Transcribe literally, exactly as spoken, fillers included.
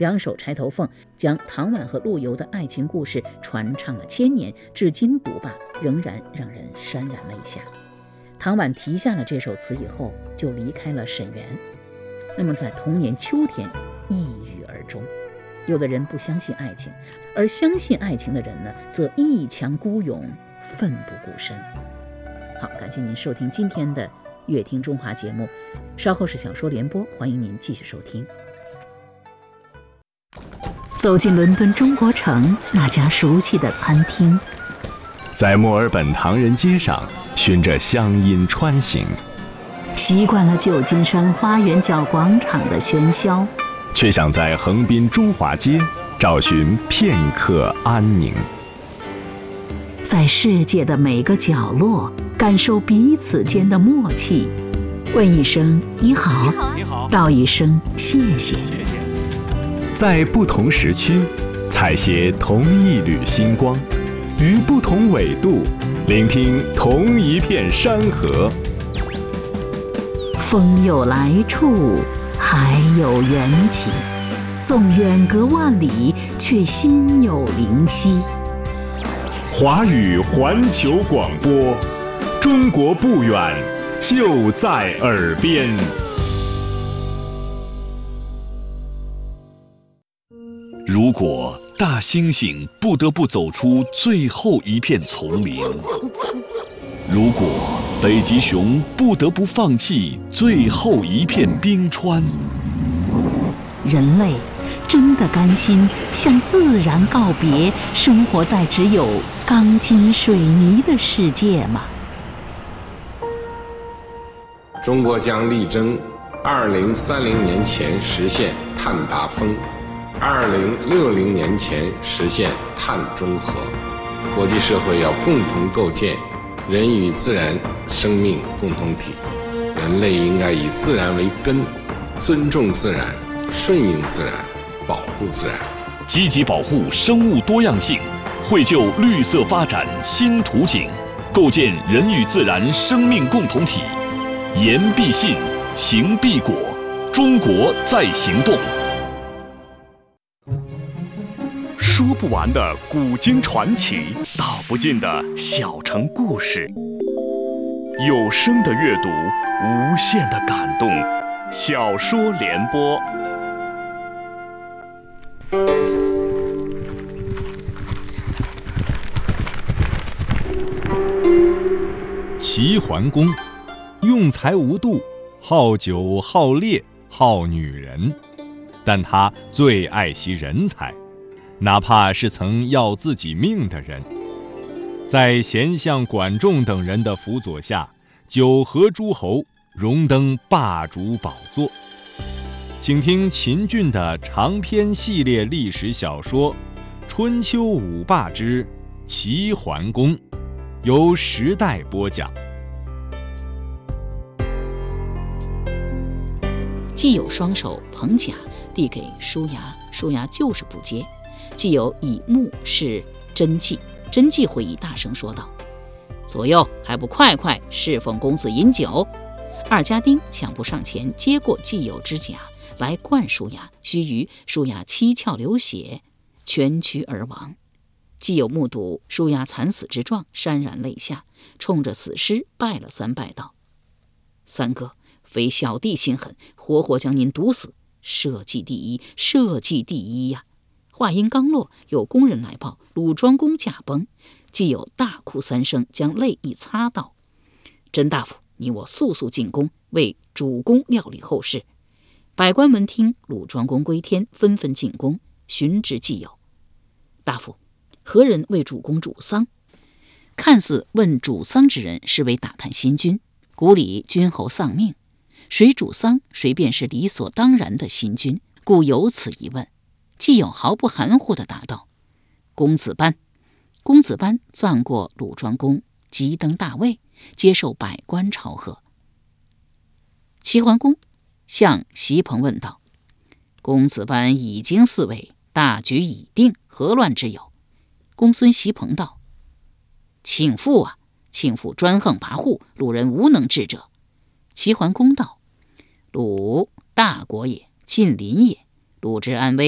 两首钗头凤将唐婉和陆游的爱情故事传唱了千年，至今读罢仍然让人潸然泪下。唐婉题下了这首词以后，就离开了沈园，那么在同年秋天抑郁而终。有的人不相信爱情，而相信爱情的人呢，则一腔孤勇，奋不顾身。好，感谢您收听今天的乐听中华节目，稍后是小说联播，欢迎您继续收听。走进伦敦中国城那家熟悉的餐厅， 在墨尔本唐人街上循着乡音穿行， 习惯了旧金山花园角广场的喧嚣， 却想在横滨中华街找寻片刻安宁。 在世界的每个角落感受彼此间的默契，问一声你好，你好，道一声谢谢。 在不同时区采撷同一缕星光，于不同纬度聆听同一片山河。 风有来处，海有缘起，纵远隔万里，却心有灵犀。 华语环球广播，中国不远，就在耳边。 如果大猩猩不得不走出最后一片丛林，如果北极熊不得不放弃最后一片冰川， 人类真的甘心向自然告别，生活在只有钢筋水泥的世界吗？ 中国将力争二零三零年前实现碳达峰，二零六零年前实现碳中和。国际社会要共同构建人与自然生命共同体，人类应该以自然为根，尊重自然，顺应自然，保护自然， 积极保护生物多样性，绘就绿色发展新图景，构建人与自然生命共同体。言必信，行必果，中国在行动。说不完的古今传奇，道不尽的小城故事，有声的阅读，无限的感动。小说联播。 齐桓公用财无度，好酒好猎好女人，但他最爱惜人才，哪怕是曾要自己命的人。在贤相管仲等人的辅佐下，九合诸侯，荣登霸主宝座。请听秦俊的长篇系列历史小说《春秋五霸之齐桓公》，由时代播讲。 既有双手捧甲递给舒牙，舒牙就是不接；既有以目视真迹，真迹会议大声说道：“左右还不快快侍奉公子饮酒！”二家丁抢步上前接过既有之甲来灌舒牙，须臾舒牙七窍流血，蜷曲而亡。既有目睹舒牙惨死之状，潸然泪下，冲着死尸拜了三拜道：“三哥，非小弟心狠，活活将您毒死，社稷第一，社稷第一呀！”话音刚落，有工人来报鲁庄公驾崩，既有大哭三声，将泪一擦道：“甄大夫，你我速速进宫，为主公料理后事。”百官闻听鲁庄公归天，纷纷进宫寻知既有。大夫，何人为主公主丧？看似问主丧之人，是为打探新君。古里君侯丧命，谁主丧，谁便是理所当然的新君，故有此一问。既有毫不含糊地答道：“公子班。”公子班葬过鲁庄公，即登大位，接受百官朝贺。齐桓公向席鹏问道：“公子班已经嗣位，大局已定，何乱之有？”公孙席鹏道：“庆父啊，庆父专横跋扈，鲁人无能治者。”齐桓公道：“鲁大国也，近邻也，鲁之安危